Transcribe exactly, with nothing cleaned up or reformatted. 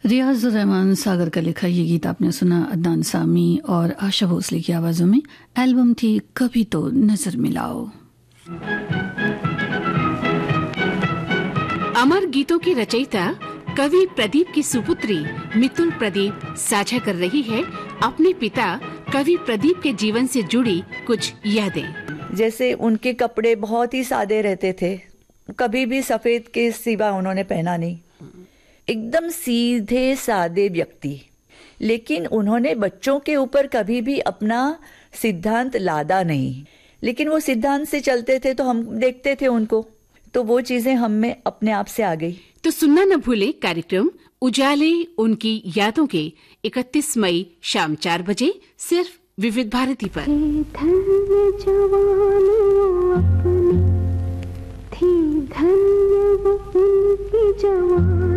रियाज रहमान सागर का लिखा ये गीत आपने सुना अदनान सामी और आशा भोसले की आवाजों में। एल्बम थी कभी तो नजर मिलाओ। अमर गीतों की रचयिता कवि प्रदीप की सुपुत्री मितुल प्रदीप साझा कर रही है अपने पिता कवि प्रदीप के जीवन से जुड़ी कुछ यादें। जैसे उनके कपड़े बहुत ही सादे रहते थे, कभी भी सफेद के सिवा उन्होंने पहना नहीं, एकदम सीधे सादे व्यक्ति। लेकिन उन्होंने बच्चों के ऊपर कभी भी अपना सिद्धांत लादा नहीं, लेकिन वो सिद्धांत से चलते थे तो हम देखते थे उनको, तो वो चीजें हम में अपने आप से आ गई। तो सुनना न भूले कार्यक्रम उजाले उनकी यादों के इकतीस मई शाम चार बजे सिर्फ विविध भारती पर। धन्य जवानी अपनी थी, धन्य वो उनकी जवानी।